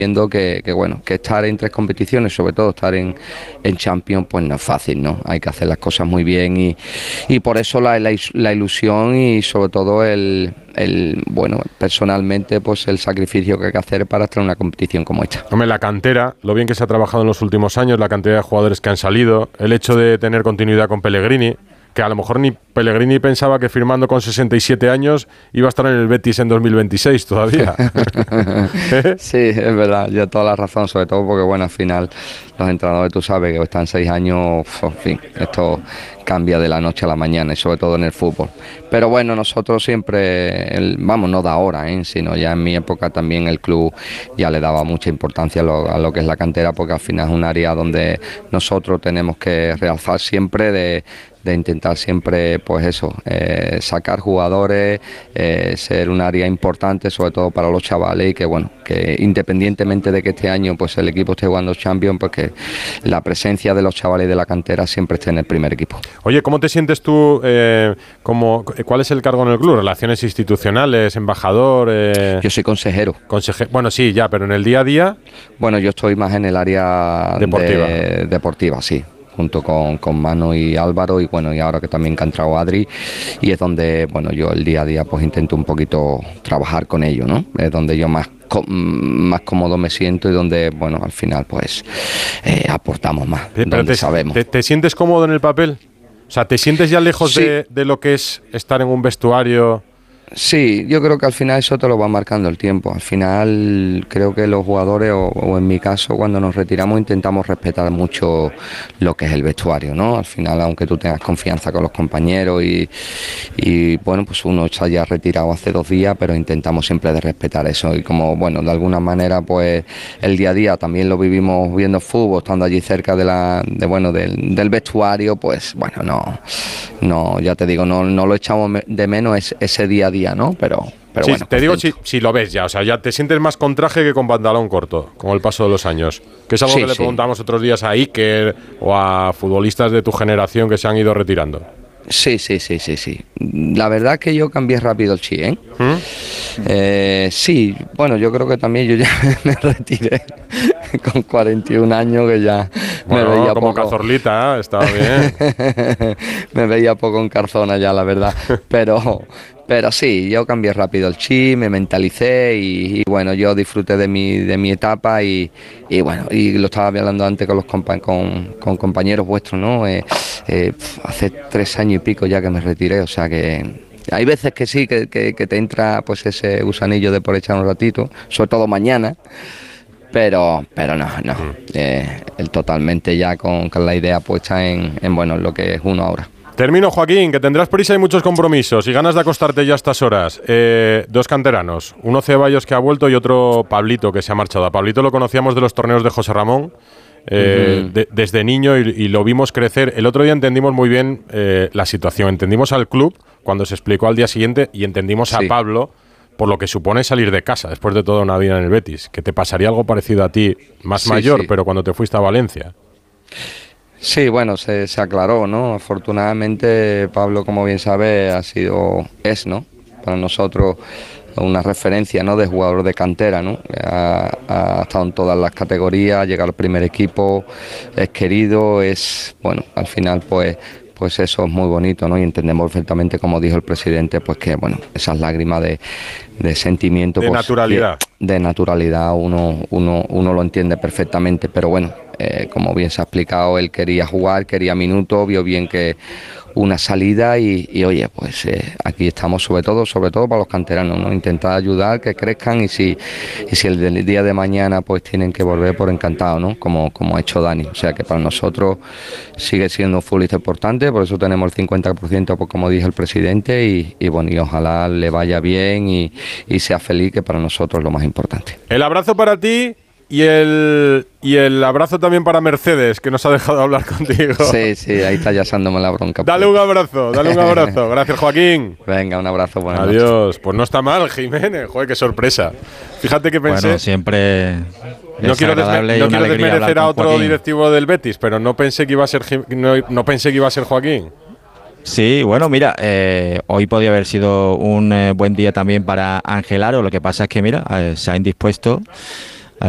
viendo que bueno, que estar en 3 competiciones, sobre todo estar en Champions, pues no es fácil, ¿no? Hay que hacer las cosas muy bien y por eso la ilusión y sobre todo bueno, personalmente, pues el sacrificio que hay que hacer para estar en una competición como esta. Hombre, la cantera, lo bien que se ha trabajado en los últimos años, la cantidad de jugadores que han salido, el hecho de tener continuidad con Pellegrini, que a lo mejor ni Pellegrini pensaba que firmando con 67 años iba a estar en el Betis en 2026 todavía. Sí, es verdad, yo toda la razón, sobre todo porque, bueno, al final los entrenadores, tú sabes, que están 6 años, en fin, esto cambia de la noche a la mañana y sobre todo en el fútbol. Pero bueno, nosotros siempre, vamos, no de ahora, sino ya en mi época también el club ya le daba mucha importancia a lo que es la cantera, porque al final es un área donde nosotros tenemos que realzar siempre de intentar siempre, pues eso, sacar jugadores, ser un área importante, sobre todo para los chavales, y que bueno, que independientemente de que este año pues el equipo esté jugando Champions, pues que la presencia de los chavales de la cantera siempre esté en el primer equipo. Oye, ¿cómo te sientes tú? ¿Cuál es el cargo en el club? ¿Relaciones institucionales, embajador? Yo soy consejero. Bueno, sí, ya, pero en el día a día. Bueno, yo estoy más en el área deportiva, sí, junto con Manu y Álvaro, y bueno, y ahora que también ha entrado Adri, y es donde, bueno, yo el día a día pues intento un poquito trabajar con ellos, ¿no? Es donde yo más cómodo me siento y donde, bueno, al final pues aportamos más, donde sabemos. ¿Te sientes cómodo en el papel? O sea, ¿te sientes ya lejos sí. de lo que es estar en un vestuario? Sí, yo creo que al final eso te lo va marcando el tiempo. Al final creo que los jugadores, o en mi caso, cuando nos retiramos intentamos respetar mucho lo que es el vestuario, ¿no? Al final, aunque tú tengas confianza con los compañeros y bueno, pues uno está ya retirado hace 2 días, pero intentamos siempre de respetar eso. Y como, bueno, de alguna manera, pues el día a día también lo vivimos viendo fútbol, estando allí cerca del vestuario, pues bueno, no, ya te digo, no lo echamos de menos ese día a día, ¿no? Pero sí, bueno. Te digo si lo ves ya, o sea, ya te sientes más con traje que con pantalón corto, con el paso de los años. Que es algo que le preguntamos otros días a Iker o a futbolistas de tu generación que se han ido retirando. Sí. La verdad que yo cambié rápido el chip, sí, bueno, yo creo que también yo ya me retiré con 41 años, que ya bueno, me veía como poco. Cazorlita, estaba bien. Me veía poco en Carzona ya, la verdad, pero sí, yo cambié rápido el chip, me mentalicé y bueno, yo disfruté de mi etapa y bueno, y lo estaba hablando antes con con compañeros vuestros, ¿no? Hace 3 años y pico ya que me retiré, o sea que hay veces que sí, que te entra pues ese gusanillo de por echar un ratito, sobre todo mañana, pero no, el totalmente ya con la idea puesta en bueno, lo que es uno ahora. Termino, Joaquín, que tendrás prisa y muchos compromisos y ganas de acostarte ya a estas horas. 2 canteranos, uno Ceballos, que ha vuelto, y otro Pablito, que se ha marchado. A Pablito lo conocíamos de los torneos de José Ramón, desde niño, y lo vimos crecer. El otro día entendimos muy bien la situación, entendimos al club cuando se explicó al día siguiente, y entendimos a Pablo por lo que supone salir de casa después de toda una vida en el Betis. Que te pasaría algo parecido a ti, más mayor, pero cuando te fuiste a Valencia. Sí, bueno, se aclaró, ¿no? Afortunadamente Pablo, como bien sabe, es, ¿no? Para nosotros una referencia, ¿no? De jugador de cantera, ¿no? Ha estado en todas las categorías, ha llegado al primer equipo, es querido, bueno, al final pues eso es muy bonito, ¿no? Y entendemos perfectamente, como dijo el presidente, pues que, bueno, esas lágrimas de sentimiento, de pues, naturalidad. De naturalidad, uno lo entiende perfectamente, pero bueno, como bien se ha explicado, él quería jugar, quería minutos, vio bien que una salida y oye, pues aquí estamos sobre todo para los canteranos, ¿no? Intentar ayudar, que crezcan, y si el día de mañana pues tienen que volver, por encantado, ¿no? Como ha hecho Dani. O sea que para nosotros sigue siendo un futbolista importante, por eso tenemos el 50%, pues, como dijo el presidente, y bueno, y ojalá le vaya bien y sea feliz, que para nosotros es lo más importante. El abrazo para ti. Y el abrazo también para Mercedes, que nos ha dejado hablar contigo. Sí, ahí está ya asándome la bronca. Dale un abrazo. Gracias, Joaquín. Venga, un abrazo. Adiós. Noches. Pues no está mal, Jiménez. Joder, qué sorpresa. Fíjate que pensé... Bueno, siempre... No quiero desmerecer a otro Joaquín. directivo del Betis, pero no pensé que iba a ser Joaquín. Sí, bueno, mira, hoy podía haber sido un buen día también para Ángel Aro. Lo que pasa es que, mira, se ha indispuesto